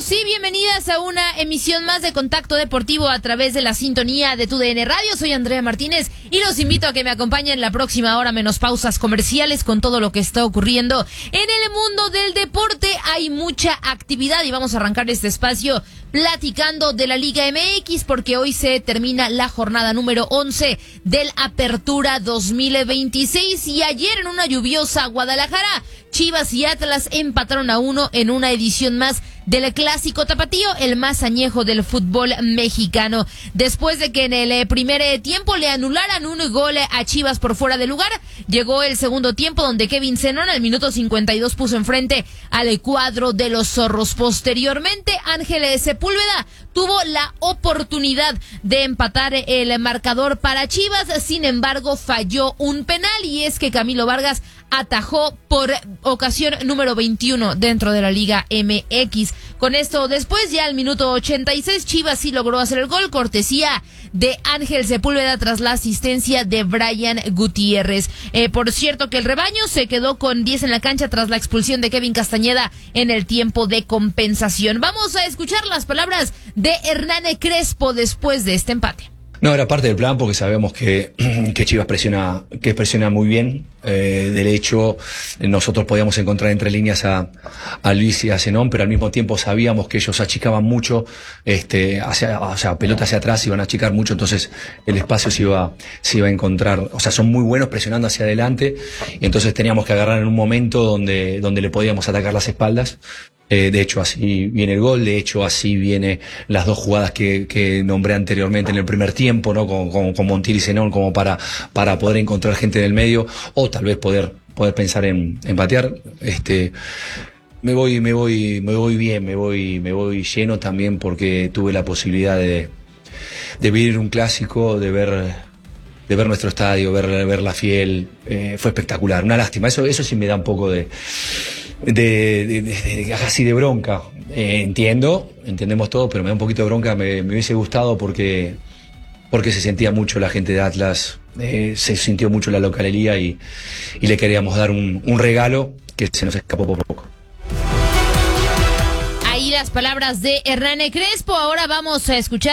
Bienvenidos y bienvenidas a una emisión más de Contacto Deportivo a través de la sintonía de TUDN Radio. Soy Andrea Martínez y los invito a que me acompañen la próxima hora menos pausas comerciales con todo lo que está ocurriendo en el mundo del deporte. Hay mucha actividad y vamos a arrancar este espacio platicando de la Liga MX porque hoy se termina la jornada número 11 del Apertura 2026 y ayer en una lluviosa Guadalajara, Chivas y Atlas empataron a 1 en una edición más del Clásico Tapatío, el más añejo del fútbol mexicano. Después de que en el primer tiempo le anularan un gol a Chivas por fuera de lugar, llegó el segundo tiempo donde Kevin Zenón al minuto 52 puso enfrente al cuadro de los zorros. Posteriormente, Ángel Sepúlveda tuvo la oportunidad de empatar el marcador para Chivas, sin embargo falló un penal y es que Camilo Vargas atajó por ocasión número 21 dentro de la Liga MX. Con esto después, ya al minuto 86, Chivas sí logró hacer el gol, cortesía de Ángel Sepúlveda tras la asistencia de Brian Gutiérrez. Por cierto que el rebaño se quedó con 10 en la cancha tras la expulsión de Kevin Castañeda en el tiempo de compensación. Vamos a escuchar las palabras de Hernán Crespo después de este empate. No, era parte del plan porque sabemos que Chivas presiona muy bien. De hecho, nosotros podíamos encontrar entre líneas a Luis y a Zenón, pero al mismo tiempo sabíamos que ellos achicaban mucho, pelota hacia atrás, iban a achicar mucho, entonces el espacio se iba a encontrar. O sea, son muy buenos presionando hacia adelante, y entonces teníamos que agarrar en un momento donde le podíamos atacar las espaldas. De hecho, así viene el gol, de hecho, así viene las dos jugadas que nombré anteriormente en el primer tiempo, ¿no? Con Montiel y Zenón, como para poder encontrar gente en el medio, o tal vez poder pensar en patear. Me voy bien, me voy lleno también porque tuve la posibilidad de vivir un clásico, de ver nuestro estadio, ver la Fiel. Fue espectacular, una lástima, eso sí me da un poco así de bronca. Entendemos todo, pero me da un poquito de bronca. Me hubiese gustado porque se sentía mucho la gente de Atlas, se sintió mucho la localía y le queríamos dar un regalo que se nos escapó por poco. Ahí las palabras de Hernán Crespo. Ahora vamos a escuchar